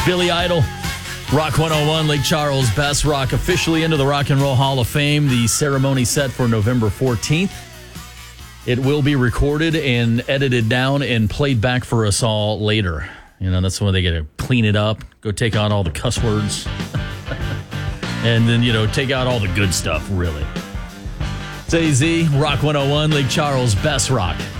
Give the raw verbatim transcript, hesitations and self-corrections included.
Billy Idol, Rock one oh one, Lake Charles, Best Rock, officially into the Rock and Roll Hall of Fame. The ceremony set for November fourteenth. It will be recorded and edited down and played back for us all later. You know, that's when they get to clean it up, go take out all the cuss words, and then, you know, take out all the good stuff, really. It's A Z, Rock one oh one, Lake Charles, Best Rock.